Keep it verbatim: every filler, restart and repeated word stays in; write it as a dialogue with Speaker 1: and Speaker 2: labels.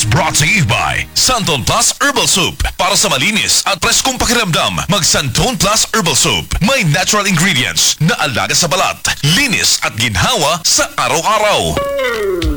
Speaker 1: brought to you by Santon Plus Herbal Soup. Para sa malinis at preskong pakiramdam, mag Santon Plus Herbal Soup. May natural ingredients na alaga sa balat, linis at ginhawa sa araw-araw.